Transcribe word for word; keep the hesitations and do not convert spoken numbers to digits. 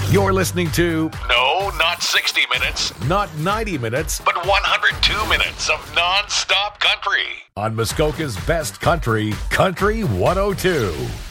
You're listening to No, not sixty minutes, not ninety minutes but one hundred two minutes of non-stop country. on Muskoka's best country, Country one oh two.